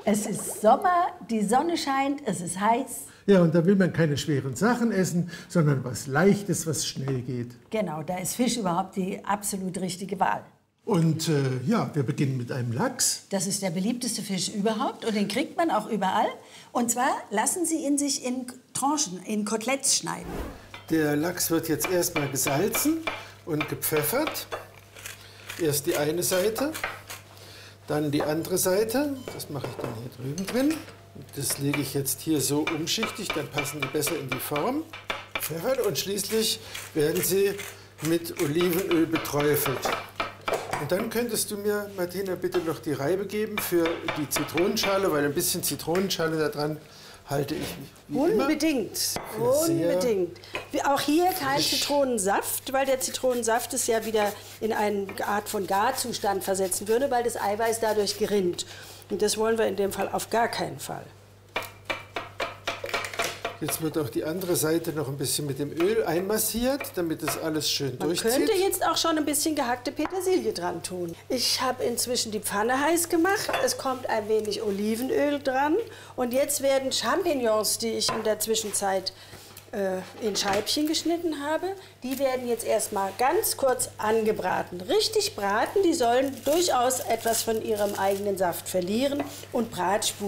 Es ist Sommer, die Sonne scheint, es ist heiß. Ja, und da will man keine schweren Sachen essen, sondern was Leichtes, was schnell geht. Genau, da ist Fisch überhaupt die absolut richtige Wahl. Und ja, wir beginnen mit einem Lachs. Das ist der beliebteste Fisch überhaupt und den kriegt man auch überall. Und zwar lassen Sie ihn sich in Tranchen, in Koteletts schneiden. Der Lachs wird jetzt erstmal gesalzen und gepfeffert. Erst die eine Seite, dann die andere Seite. Das mache ich dann hier drüben drin. Das lege ich jetzt hier so umschichtig, dann passen die besser in die Form. Pfeffert und schließlich werden sie mit Olivenöl beträufelt. Und dann könntest du mir, Martina, bitte noch die Reibe geben für die Zitronenschale, weil ein bisschen Zitronenschale da dran halte ich wie Unbedingt, unbedingt. Auch hier kein Zitronensaft, weil der Zitronensaft es ja wieder in eine Art von Garzustand versetzen würde, weil das Eiweiß dadurch gerinnt. Und das wollen wir in dem Fall auf gar keinen Fall. Jetzt wird auch die andere Seite noch ein bisschen mit dem Öl einmassiert, damit das alles schön durchzieht. Man könnte jetzt auch schon ein bisschen gehackte Petersilie dran tun. Ich habe inzwischen die Pfanne heiß gemacht. Es kommt ein wenig Olivenöl dran. Und jetzt werden Champignons, die ich in der Zwischenzeit in Scheibchen geschnitten habe, die werden jetzt erstmal ganz kurz angebraten. Richtig braten, die sollen durchaus etwas von ihrem eigenen Saft verlieren und Bratspuren